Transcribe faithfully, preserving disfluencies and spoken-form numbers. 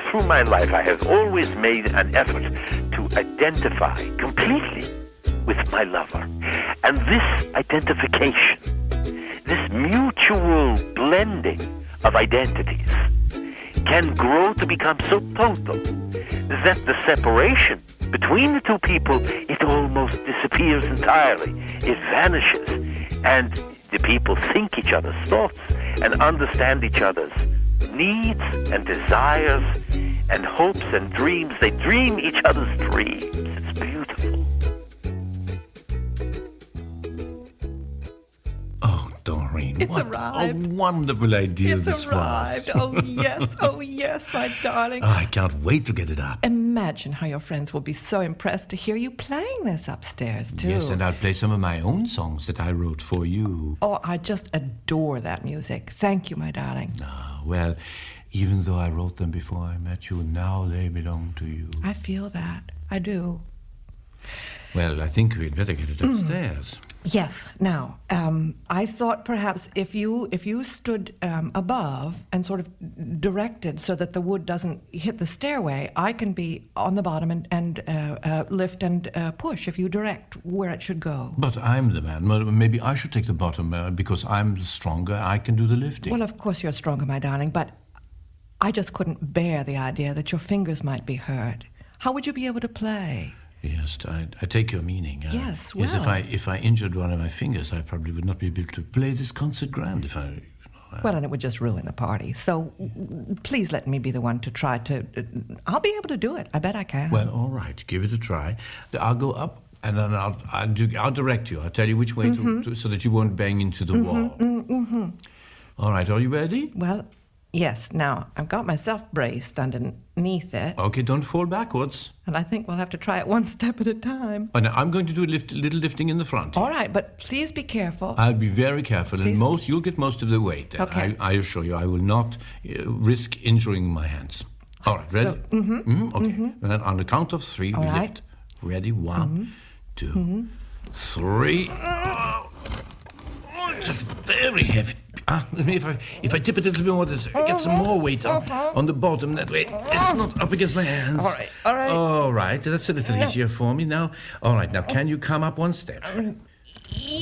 through my life, I have always made an effort to identify completely with my lover. And this identification, this mutual blending of identities, can grow to become so total that the separation between the two people, it almost disappears entirely. It vanishes. And the people think each other's thoughts and understand each other's needs and desires and hopes and dreams. They dream each other's dreams. It's beautiful. Oh, Doreen, It's what arrived. a wonderful idea It's this arrived. was. Oh, yes. Oh, yes, my darling. Oh, I can't wait to get it up. Imagine how your friends will be so impressed to hear you playing this upstairs, too. Yes, and I'll play some of my own songs that I wrote for you. Oh, I just adore that music. Thank you, my darling. Ah, well, even though I wrote them before I met you, now they belong to you. I feel that. I do. Well, I think we'd better get it upstairs. Yes. Now, um, I thought perhaps if you if you stood um, above and sort of directed so that the wood doesn't hit the stairway, I can be on the bottom and, and uh, uh, lift and uh, push if you direct where it should go. But I'm the man. Well, maybe I should take the bottom uh, because I'm stronger. I can do the lifting. Well, of course you're stronger, my darling, but I just couldn't bear the idea that your fingers might be hurt. How would you be able to play? Yes, I, I take your meaning. Uh, Yes, Yes, if well. I if I injured one of my fingers, I probably would not be able to play this concert grand if I... You know, I Well, and it would just ruin the party. So please let me be the one to try to... I'll be able to do it. I bet I can. Well, all right, give it a try. I'll go up and then I'll I'll, do, I'll direct you. I'll tell you which way Mm-hmm. to, to so that you won't bang into the wall. Mm-hmm. All right, are you ready? Well, yes. Now, I've got myself braced underneath it, Okay, don't fall backwards. and I think we'll have to try it one step at a time. Oh, now, I'm going to do a lift, little lifting in the front. All right, but please be careful. I'll be very careful, and Please. most you'll get most of the weight. Okay. I, I assure you, I will not uh, risk injuring my hands. All right, ready? So, mm-hmm, Mhm, okay. And then on the count of three, All we right. lift. Ready? One, Mm-hmm. two, three. Oh, it's very heavy. Ah, if I if I tip it a little bit more, this get some more weight on, on the bottom. That way, it's not up against my hands. All right, all right. All right, that's a little easier for me now. All right, now can you come up one step?